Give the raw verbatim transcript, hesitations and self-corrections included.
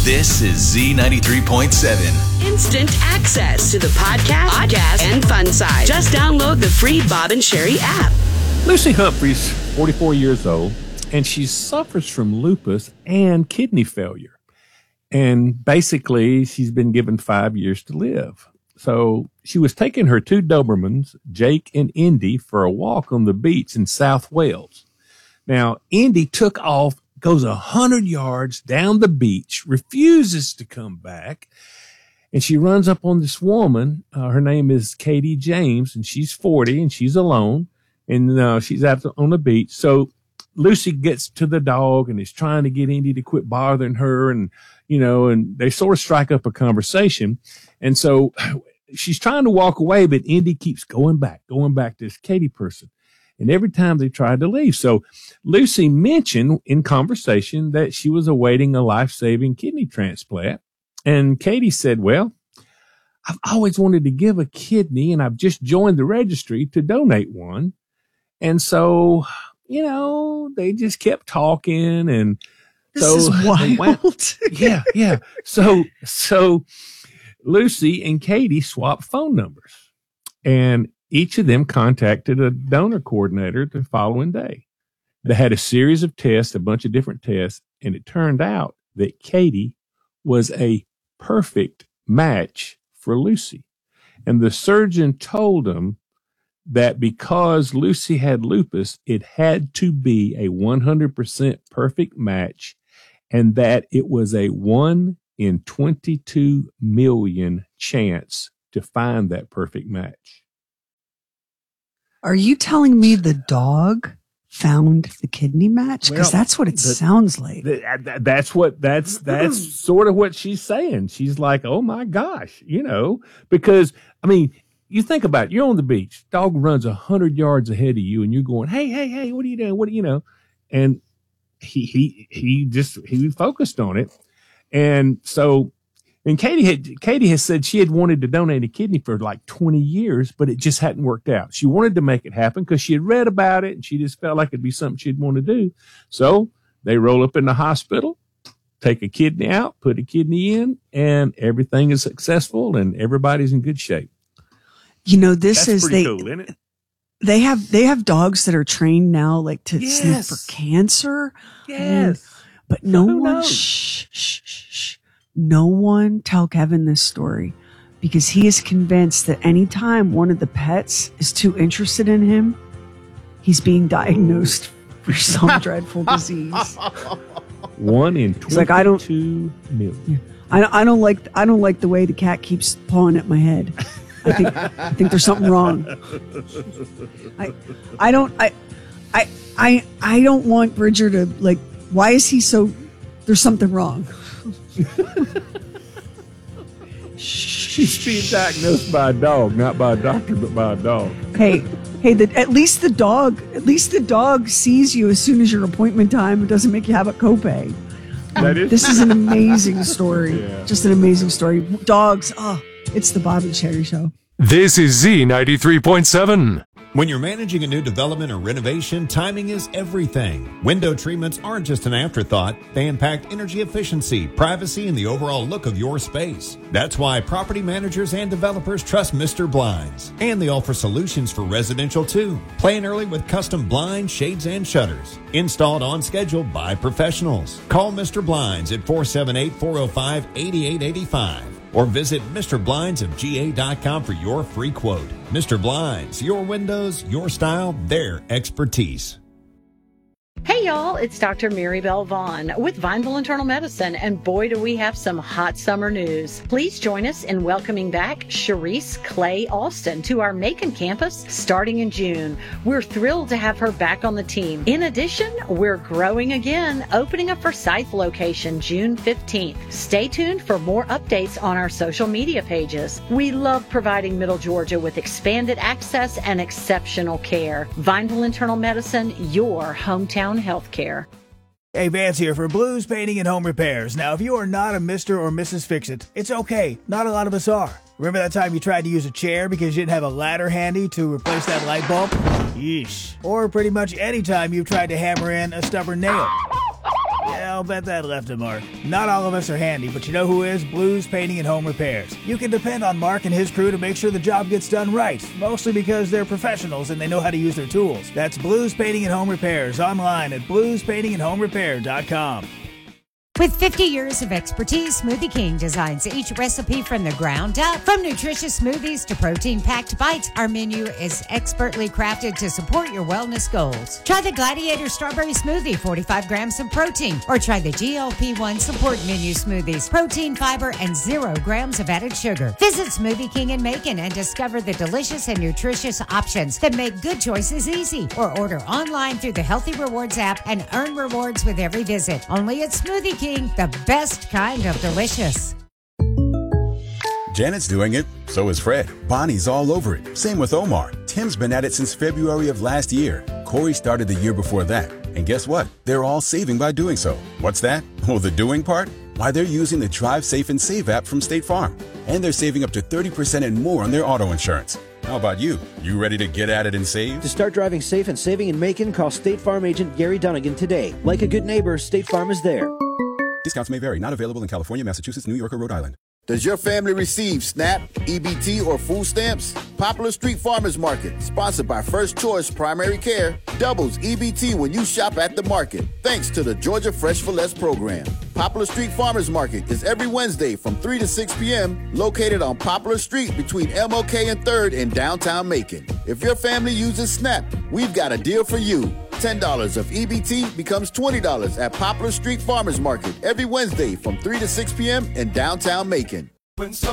This is Z ninety-three point seven. Instant access to the podcast, podcast, and fun side. Just download the free Bob and Sherry app. Lucy Humphrey's forty-four years old, and she suffers from lupus and kidney failure. And basically, she's been given five years to live. So she was taking her two Dobermans, Jake and Indy, for a walk on the beach in South Wales. Now, Indy took off, goes a hundred yards down the beach, refuses to come back. And she runs up on this woman. Uh, her name is Katie James, and she's forty, and she's alone. And uh, she's out on the beach. So Lucy gets to the dog and is trying to get Indy to quit bothering her. And, you know, and they sort of strike up a conversation. And so she's trying to walk away, but Indy keeps going back, going back to this Katie person. And every time they tried to leave. So Lucy mentioned in conversation that she was awaiting a life-saving kidney transplant. And Katie said, well, I've always wanted to give a kidney, and I've just joined the registry to donate one. And so, you know, they just kept talking, and this so is wild. Went, yeah, yeah. So, so Lucy and Katie swapped phone numbers, and each of them contacted a donor coordinator the following day. They had a series of tests, a bunch of different tests, and it turned out that Katie was a perfect match for Lucy. And the surgeon told them that because Lucy had lupus, it had to be a one hundred percent perfect match, and that it was a one in twenty-two million chance to find that perfect match. Are you telling me the dog found the kidney match? Because well, that's what it the, sounds like. The, that's what, that's, that's sort of what she's saying. She's like, oh my gosh, you know, because I mean, you think about it, you're on the beach, dog runs a hundred yards ahead of you and you're going, hey, hey, hey, what are you doing? What do you know? And he, he, he just, he focused on it. And so, and Katie had, Katie has said she had wanted to donate a kidney for like twenty years, but it just hadn't worked out. She wanted to make it happen because she had read about it and she just felt like it'd be something she'd want to do. So they roll up in the hospital, take a kidney out, put a kidney in, and everything is successful and everybody's in good shape. You know, this That's is, they, cool, isn't it? they have, they have dogs that are trained now, like to yes. sniff for cancer. Yes. Mm, but no Who one, knows? shh, shh, shh, shh. No one tell Kevin this story, because he is convinced that anytime one of the pets is too interested in him, he's being diagnosed for some dreadful disease. One in twenty-two like, I don't, million. I, I don't like I don't like the way the cat keeps pawing at my head. I think I think there's something wrong. I I don't I I I I don't want Bridger to, like, why is he so, there's something wrong. She's being diagnosed by a dog, not by a doctor, but by a dog. Hey, hey, the, at least the dog, at least the dog sees you as soon as your appointment time. It doesn't make you have a copay. That is this is an amazing story. Yeah. Just an amazing story. Dogs, oh, it's the Bob and Sherry Show. This is Z ninety-three point seven. When you're managing a new development or renovation, timing is everything. Window treatments aren't just an afterthought. They impact energy efficiency, privacy, and the overall look of your space. That's why property managers and developers trust Mister Blinds. And they offer solutions for residential too. Plan early with custom blinds, shades, and shutters. Installed on schedule by professionals. Call Mister Blinds at four seven eight, four oh five, eight eight eight five. Or visit Mister Blinds of G A dot com for your free quote. Mister Blinds, your windows, your style, their expertise. Hey y'all, it's Doctor Mary Bell Vaughn with Vineville Internal Medicine, and boy do we have some hot summer news. Please join us in welcoming back Sharice Clay Alston to our Macon campus starting in June. We're thrilled to have her back on the team. In addition, we're growing again, opening a Forsyth location June fifteenth. Stay tuned for more updates on our social media pages. We love providing Middle Georgia with expanded access and exceptional care. Vineville Internal Medicine, your hometown healthcare. Hey, Vance here for Blues Painting and Home Repairs. Now, if you are not a Mister or Missus Fix-It, it's okay. Not a lot of us are. Remember that time you tried to use a chair because you didn't have a ladder handy to replace that light bulb? Yeesh. Or pretty much any time you've tried to hammer in a stubborn nail. Yeah, I'll bet that left a mark. Not all of us are handy, but you know who is? Blues Painting and Home Repairs. You can depend on Mark and his crew to make sure the job gets done right, mostly because they're professionals and they know how to use their tools. That's Blues Painting and Home Repairs, online at blues painting and home repair dot com. With fifty years of expertise, Smoothie King designs each recipe from the ground up. From nutritious smoothies to protein-packed bites, our menu is expertly crafted to support your wellness goals. Try the Gladiator Strawberry Smoothie, forty-five grams of protein, or try the G L P one Support Menu Smoothies, protein, fiber, and zero grams of added sugar. Visit Smoothie King in Macon and discover the delicious and nutritious options that make good choices easy. Or order online through the Healthy Rewards app and earn rewards with every visit. Only at Smoothie King. The best kind of delicious. Janet's doing it. So is Fred. Bonnie's all over it. Same with Omar. Tim's been at it since February of last year. Corey started the year before that. And guess what? They're all saving by doing so. What's that? Oh, the doing part? Why, they're using the Drive Safe and Save app from State Farm. And they're saving up to thirty percent and more on their auto insurance. How about you? You ready to get at it and save? To start driving safe and saving in Macon, call State Farm agent Gary Dunnigan today. Like a good neighbor, State Farm is there. Discounts may vary. Not available in California, Massachusetts, New York, or Rhode Island. Does your family receive SNAP, E B T, or food stamps? Popular Street Farmers Market, sponsored by First Choice Primary Care, doubles E B T when you shop at the market, thanks to the Georgia Fresh for Less program. Popular Street Farmers Market is every Wednesday from three to six p.m., located on Poplar Street between M L K and third in downtown Macon. If your family uses SNAP, we've got a deal for you. ten dollars of E B T becomes twenty dollars at Poplar Street Farmers Market every Wednesday from three to six p.m. in downtown Macon. When